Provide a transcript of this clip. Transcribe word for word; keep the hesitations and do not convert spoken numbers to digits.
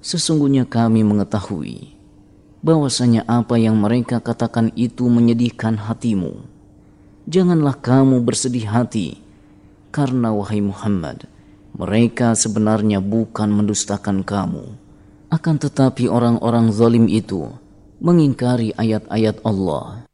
Sesungguhnya kami mengetahui bahwasanya apa yang mereka katakan itu menyedihkan hatimu. Janganlah kamu bersedih hati, karena wahai Muhammad, mereka sebenarnya bukan mendustakan kamu. Akan tetapi orang-orang zalim itu mengingkari ayat-ayat Allah.